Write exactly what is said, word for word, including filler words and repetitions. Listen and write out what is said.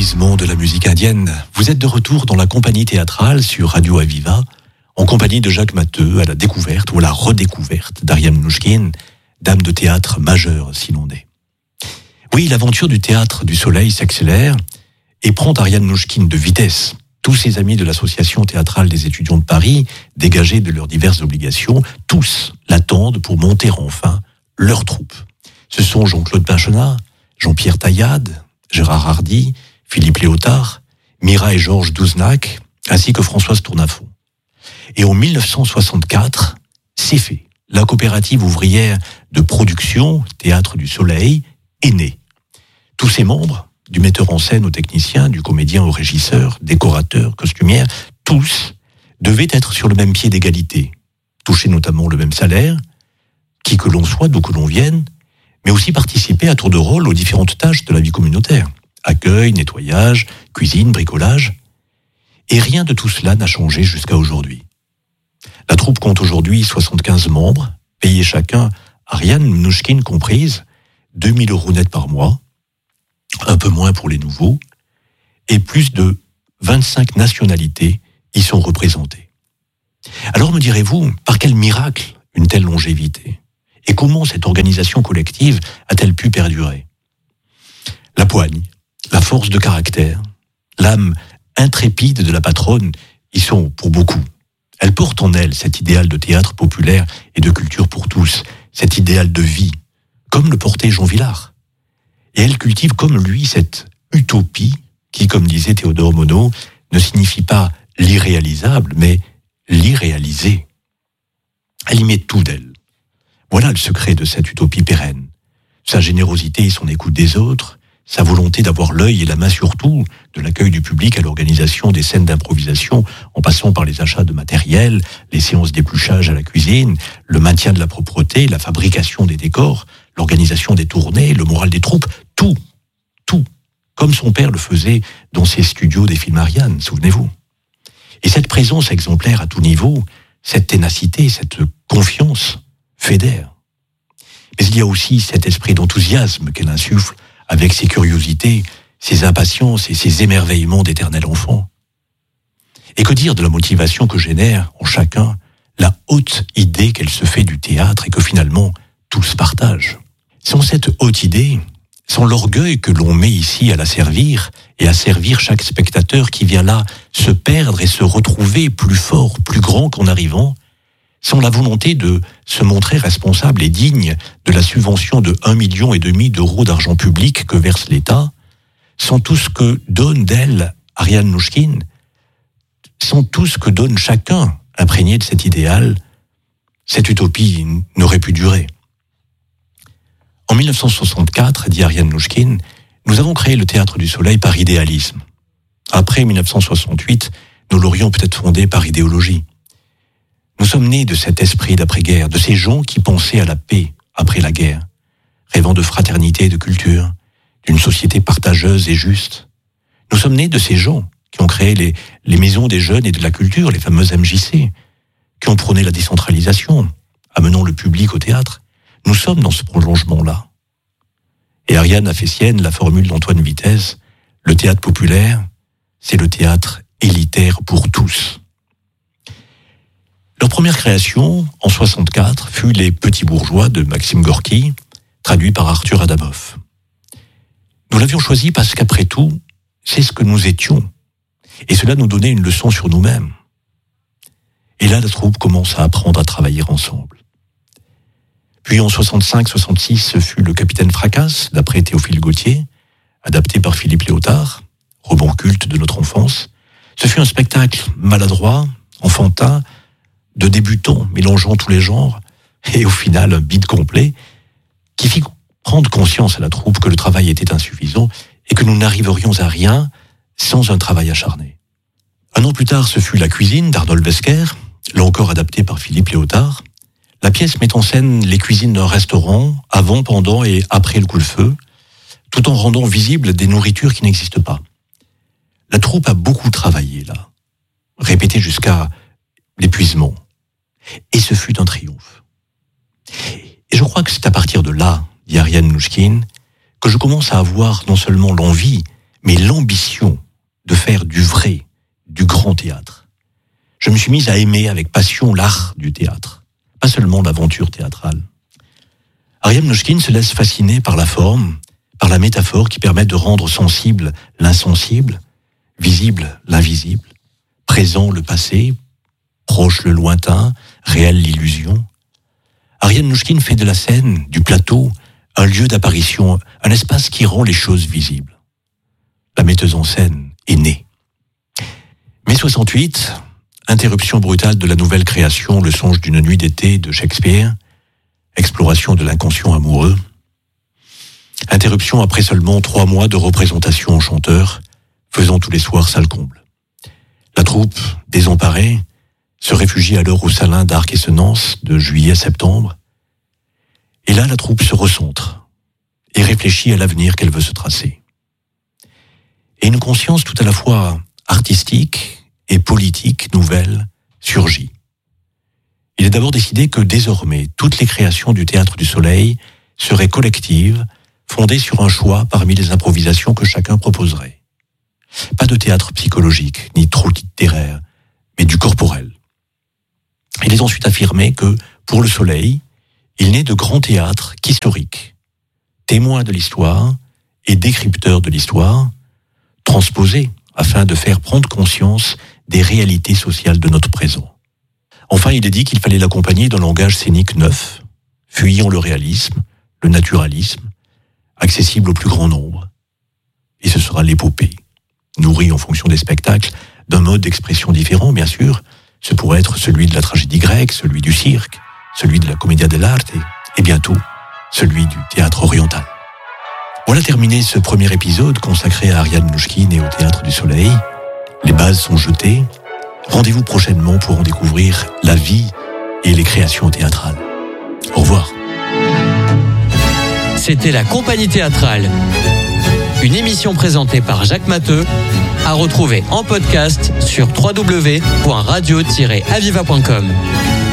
l'épuisement de la musique indienne, vous êtes de retour dans la compagnie théâtrale sur Radio Aviva, en compagnie de Jacques Matteux à la découverte ou à la redécouverte d'Ariane Mnouchkine, dame de théâtre majeure si l'on est. Oui, l'aventure du Théâtre du Soleil s'accélère et prend Ariane Mnouchkine de vitesse. Tous ses amis de l'Association théâtrale des étudiants de Paris, dégagés de leurs diverses obligations, tous l'attendent pour monter enfin leur troupe. Ce sont Jean-Claude Pinchenat, Jean-Pierre Taillade, Gérard Hardy, Philippe Léotard, Mira et Georges Douzenac, ainsi que Françoise Tournafond. Et en mille neuf cent soixante-quatre, c'est fait. La coopérative ouvrière de production Théâtre du Soleil est née. Tous ses membres, du metteur en scène au technicien, du comédien au régisseur, décorateur, costumière, tous devaient être sur le même pied d'égalité, toucher notamment le même salaire, qui que l'on soit, d'où que l'on vienne, mais aussi participer à tour de rôle aux différentes tâches de la vie communautaire. Accueil, nettoyage, cuisine, bricolage. Et rien de tout cela n'a changé jusqu'à aujourd'hui. La troupe compte aujourd'hui soixante-quinze membres, payés chacun, Ariane Mnouchkine comprise, deux mille euros net par mois, un peu moins pour les nouveaux, et plus de vingt-cinq nationalités y sont représentées. Alors me direz-vous, par quel miracle une telle longévité ? Et comment cette organisation collective a-t-elle pu perdurer ? La poigne, la force de caractère, l'âme intrépide de la patronne y sont pour beaucoup. Elle porte en elle cet idéal de théâtre populaire et de culture pour tous, cet idéal de vie, comme le portait Jean Vilar. Et elle cultive comme lui cette utopie qui, comme disait Théodore Monod, ne signifie pas l'irréalisable, mais l'irréalisé. Elle y met tout d'elle. Voilà le secret de cette utopie pérenne. Sa générosité et son écoute des autres, sa volonté d'avoir l'œil et la main sur tout, de l'accueil du public à l'organisation des scènes d'improvisation, en passant par les achats de matériel, les séances d'épluchage à la cuisine, le maintien de la propreté, la fabrication des décors, l'organisation des tournées, le moral des troupes, tout, tout, comme son père le faisait dans ses studios des films Ariane, souvenez-vous. Et cette présence exemplaire à tout niveau, cette ténacité, cette confiance, fédère. Mais il y a aussi cet esprit d'enthousiasme qu'elle insuffle avec ses curiosités, ses impatiences et ses émerveillements d'éternel enfant. Et que dire de la motivation que génère en chacun la haute idée qu'elle se fait du théâtre et que finalement tous partagent. Sans cette haute idée, sans l'orgueil que l'on met ici à la servir et à servir chaque spectateur qui vient là se perdre et se retrouver plus fort, plus grand qu'en arrivant, sans la volonté de se montrer responsable et digne de la subvention de un million et demi d'euros d'argent public que verse l'État, sans tout ce que donne d'elle Ariane Mnouchkine, sans tout ce que donne chacun imprégné de cet idéal, cette utopie n'aurait pu durer. En mille neuf cent soixante-quatre, dit Ariane Mnouchkine, nous avons créé le Théâtre du Soleil par idéalisme. Après mille neuf cent soixante-huit, nous l'aurions peut-être fondé par idéologie. Nous sommes nés de cet esprit d'après-guerre, de ces gens qui pensaient à la paix après la guerre, rêvant de fraternité et de culture, d'une société partageuse et juste. Nous sommes nés de ces gens qui ont créé les, les maisons des jeunes et de la culture, les fameuses M J C, qui ont prôné la décentralisation, amenant le public au théâtre. Nous sommes dans ce prolongement-là. Et Ariane a fait sienne la formule d'Antoine Vitesse, le théâtre populaire, c'est le théâtre élitaire pour tous. Leur première création, en soixante-quatre, fut Les Petits Bourgeois de Maxime Gorky, traduit par Arthur Adamoff. Nous l'avions choisi parce qu'après tout, c'est ce que nous étions. Et cela nous donnait une leçon sur nous-mêmes. Et là, la troupe commence à apprendre à travailler ensemble. Puis en soixante-cinq soixante-six, ce fut Le Capitaine Fracasse, d'après Théophile Gautier, adapté par Philippe Léotard, roman culte de notre enfance. Ce fut un spectacle maladroit, enfantin, de débutants mélangeant tous les genres, et au final un bide complet, qui fit prendre conscience à la troupe que le travail était insuffisant et que nous n'arriverions à rien sans un travail acharné. Un an plus tard, ce fut La Cuisine d'Arnold Wesker, là encore adapté par Philippe Léotard. La pièce met en scène les cuisines d'un restaurant, avant, pendant et après le coup de feu, tout en rendant visibles des nourritures qui n'existent pas. La troupe a beaucoup travaillé là, répété jusqu'à l'épuisement. Et ce fut un triomphe. Et je crois que c'est à partir de là, dit Ariane Mnouchkine, que je commence à avoir non seulement l'envie, mais l'ambition de faire du vrai, du grand théâtre. Je me suis mise à aimer avec passion l'art du théâtre, pas seulement l'aventure théâtrale. Ariane Mnouchkine se laisse fasciner par la forme, par la métaphore qui permet de rendre sensible l'insensible, visible l'invisible, présent le passé, proche le lointain, réel l'illusion. Ariane Mnouchkine fait de la scène, du plateau, un lieu d'apparition, un espace qui rend les choses visibles. La metteuse en scène est née. mai soixante-huit, interruption brutale de la nouvelle création Le songe d'une nuit d'été de Shakespeare, exploration de l'inconscient amoureux. Interruption après seulement trois mois de représentation en chanteur, faisant tous les soirs salle comble. La troupe, désemparée, se réfugie alors au Salin d'Arc et Senance de juillet à septembre. Et là, la troupe se recentre et réfléchit à l'avenir qu'elle veut se tracer. Et une conscience tout à la fois artistique et politique nouvelle surgit. Il est d'abord décidé que désormais, toutes les créations du Théâtre du Soleil seraient collectives, fondées sur un choix parmi les improvisations que chacun proposerait. Pas de théâtre psychologique, ni trop littéraire, mais du corporel. Il est ensuite affirmé que, pour le Soleil, il n'est de grand théâtre qu'historique, témoin de l'histoire et décrypteur de l'histoire, transposé afin de faire prendre conscience des réalités sociales de notre présent. Enfin, il est dit qu'il fallait l'accompagner d'un langage scénique neuf, fuyant le réalisme, le naturalisme, accessible au plus grand nombre. Et ce sera l'épopée, nourrie en fonction des spectacles, d'un mode d'expression différent, bien sûr. Ce pourrait être celui de la tragédie grecque, celui du cirque, celui de la commedia dell'arte et, et bientôt celui du théâtre oriental. Voilà terminé ce premier épisode consacré à Ariane Mnouchkine et au Théâtre du Soleil. Les bases sont jetées. Rendez-vous prochainement pour en découvrir la vie et les créations théâtrales. Au revoir. C'était la Compagnie Théâtrale. Une émission présentée par Jacques Matteux, à retrouver en podcast sur w w w point radio tiret aviva point com.